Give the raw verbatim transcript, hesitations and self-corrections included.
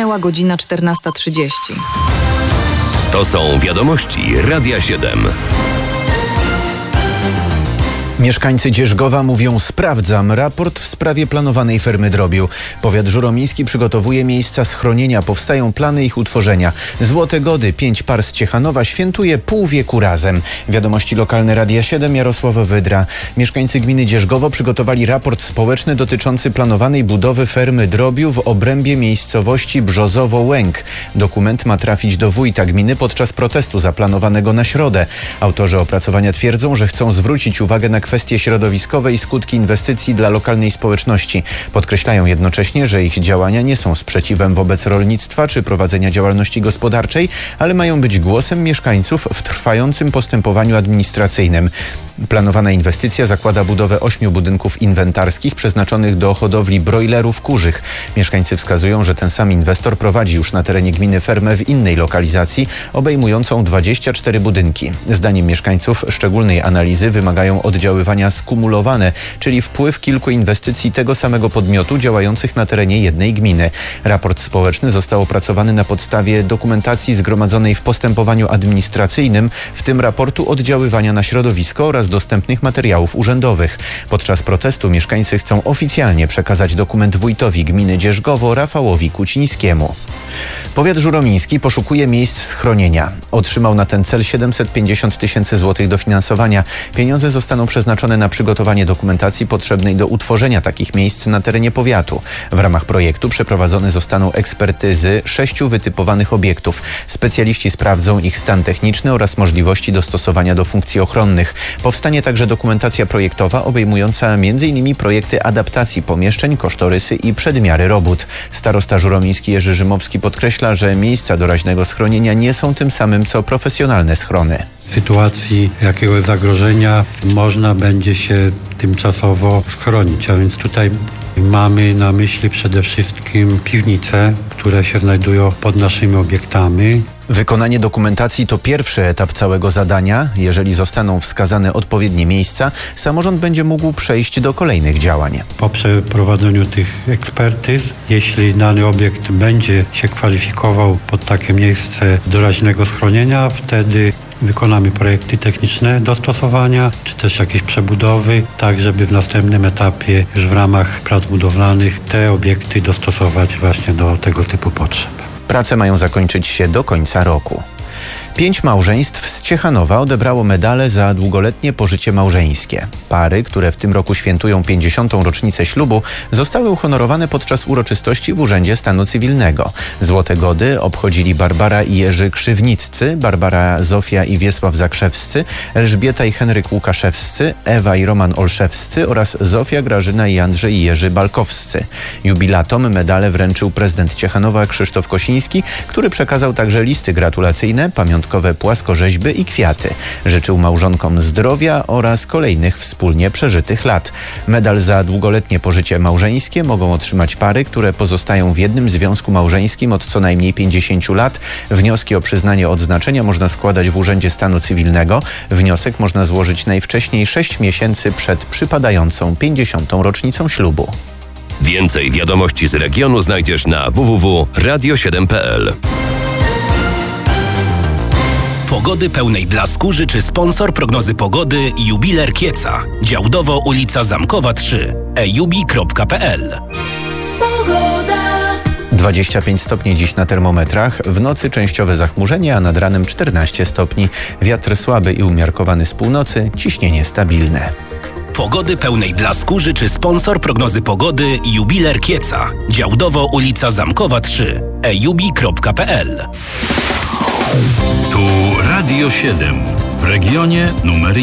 Minęła godzina czternasta trzydzieści. To są wiadomości Radia siedem. Mieszkańcy Dzierżgowa mówią: sprawdzam raport w sprawie planowanej fermy drobiu. Powiat żuromiński przygotowuje miejsca schronienia, powstają plany ich utworzenia. Złote Gody, pięć par z Ciechanowa świętuje pół wieku razem. Wiadomości lokalne Radia siedem, Jarosław Wydra. Mieszkańcy gminy Dzierżgowo przygotowali raport społeczny dotyczący planowanej budowy fermy drobiu w obrębie miejscowości Brzozowo-Łęk. Dokument ma trafić do wójta gminy podczas protestu zaplanowanego na środę. Autorzy opracowania twierdzą, że chcą zwrócić uwagę na kwestie środowiskowe i skutki inwestycji dla lokalnej społeczności. Podkreślają jednocześnie, że ich działania nie są sprzeciwem wobec rolnictwa czy prowadzenia działalności gospodarczej, ale mają być głosem mieszkańców w trwającym postępowaniu administracyjnym. Planowana inwestycja zakłada budowę ośmiu budynków inwentarskich przeznaczonych do hodowli brojlerów kurzych. Mieszkańcy wskazują, że ten sam inwestor prowadzi już na terenie gminy fermę w innej lokalizacji, obejmującą dwadzieścia cztery budynki. Zdaniem mieszkańców szczególnej analizy wymagają oddziaływania skumulowane, czyli wpływ kilku inwestycji tego samego podmiotu działających na terenie jednej gminy. Raport społeczny został opracowany na podstawie dokumentacji zgromadzonej w postępowaniu administracyjnym, w tym raportu oddziaływania na środowisko oraz dostępnych materiałów urzędowych. Podczas protestu mieszkańcy chcą oficjalnie przekazać dokument wójtowi gminy Dzierżgowo Rafałowi Kucińskiemu. Powiat żuromiński poszukuje miejsc schronienia. Otrzymał na ten cel siedemset pięćdziesiąt tysięcy złotych dofinansowania. Pieniądze zostaną przeznaczone na przygotowanie dokumentacji potrzebnej do utworzenia takich miejsc na terenie powiatu. W ramach projektu przeprowadzone zostaną ekspertyzy sześciu wytypowanych obiektów. Specjaliści sprawdzą ich stan techniczny oraz możliwości dostosowania do funkcji ochronnych. Powstanie także dokumentacja projektowa obejmująca m in projekty adaptacji pomieszczeń, kosztorysy i przedmiary robót. Starosta żuromiński Jerzy Rzymowski podkreśla, że miejsca doraźnego schronienia nie są tym samym co profesjonalne schrony. W sytuacji jakiegoś zagrożenia można będzie się tymczasowo schronić, a więc tutaj mamy na myśli przede wszystkim piwnice, które się znajdują pod naszymi obiektami. Wykonanie dokumentacji to pierwszy etap całego zadania. Jeżeli zostaną wskazane odpowiednie miejsca, samorząd będzie mógł przejść do kolejnych działań. Po przeprowadzeniu tych ekspertyz, jeśli dany obiekt będzie się kwalifikował pod takie miejsce doraźnego schronienia, wtedy wykonamy projekty techniczne dostosowania, czy też jakieś przebudowy, tak żeby w następnym etapie już w ramach prac budowlanych te obiekty dostosować właśnie do tego typu potrzeb. Prace mają zakończyć się do końca roku. Pięć małżeństw z Ciechanowa odebrało medale za długoletnie pożycie małżeńskie. Pary, które w tym roku świętują pięćdziesiątą rocznicę ślubu, zostały uhonorowane podczas uroczystości w Urzędzie Stanu Cywilnego. Złote Gody obchodzili Barbara i Jerzy Krzywniccy, Barbara Zofia i Wiesław Zakrzewscy, Elżbieta i Henryk Łukaszewscy, Ewa i Roman Olszewscy oraz Zofia, Grażyna i Andrzej i Jerzy Balkowscy. Jubilatom medale wręczył prezydent Ciechanowa Krzysztof Kosiński, który przekazał także listy gratulacyjne, pamiątkowe płaskorzeźby i kwiaty. Życzył małżonkom zdrowia oraz kolejnych wspólnie przeżytych lat. Medal za długoletnie pożycie małżeńskie mogą otrzymać pary, które pozostają w jednym związku małżeńskim od co najmniej pięćdziesięciu lat. Wnioski o przyznanie odznaczenia można składać w Urzędzie Stanu Cywilnego. Wniosek można złożyć najwcześniej sześć miesięcy przed przypadającą pięćdziesiątą rocznicą ślubu. Więcej wiadomości z regionu znajdziesz na w w w kropka radio siedem kropka p l. Pogody pełnej blasku życzy sponsor prognozy pogody Jubiler Kieca. Działdowo ulica Zamkowa trzy. e jubi kropka p l. dwadzieścia pięć stopni dziś na termometrach, w nocy częściowe zachmurzenie, a nad ranem czternaście stopni. Wiatr słaby i umiarkowany z północy, ciśnienie stabilne. Pogody pełnej blasku życzy sponsor prognozy pogody Jubiler Kieca. Działdowo ulica Zamkowa trzy. e jubi kropka p l. Tu Radio siedem w regionie numer